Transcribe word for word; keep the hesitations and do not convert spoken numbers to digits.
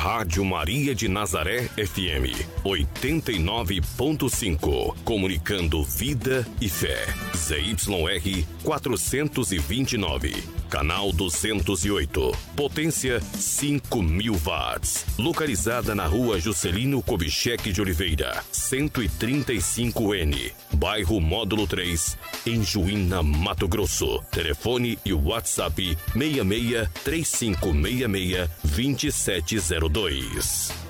Rádio Maria de Nazaré F M, oitenta e nove ponto cinco. Comunicando vida e fé. Z Y R quatrocentos e vinte e nove. Canal duzentos e oito. Potência cinco mil watts. Localizada na rua Juscelino Kubitschek de Oliveira, cento e trinta e cinco N. Bairro Módulo três, em Juína, Mato Grosso. Telefone e WhatsApp seis seis três cinco seis seis dois sete zero dois.